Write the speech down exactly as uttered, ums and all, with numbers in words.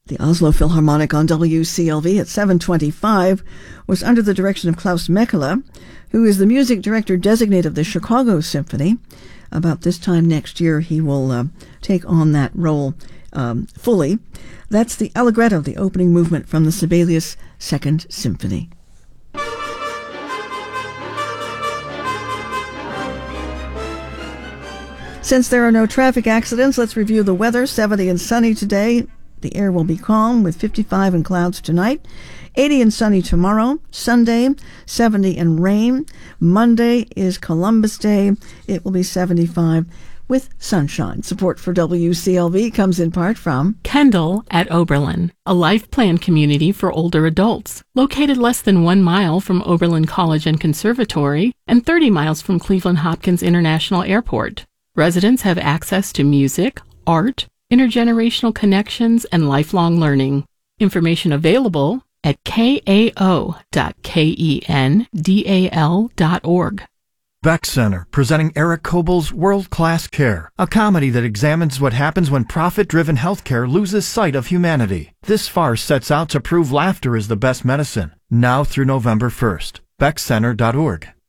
The Oslo Philharmonic on W C L V at seven twenty-five was under the direction of Klaus Mekela, who is the music director designate of the Chicago Symphony. About this time next year, he will uh, take on that role um, fully. That's the Allegretto, the opening movement from the Sibelius Second Symphony. Since there are no traffic accidents, let's review the weather. seventy and sunny today. The air will be calm with fifty-five and clouds tonight. eighty and sunny tomorrow. Sunday, seventy and rain. Monday is Columbus Day. It will be seventy-five with sunshine. Support for W C L V comes in part from Kendall at Oberlin, a life plan community for older adults, located less than one mile from Oberlin College and Conservatory and thirty miles from Cleveland Hopkins International Airport. Residents have access to music, art, intergenerational connections, and lifelong learning. Information available at k a o dot kendal dot org. Beck Center, presenting Eric Kobel's World-Class Care, a comedy that examines what happens when profit-driven healthcare loses sight of humanity. This farce sets out to prove laughter is the best medicine, now through November first. beck center dot org.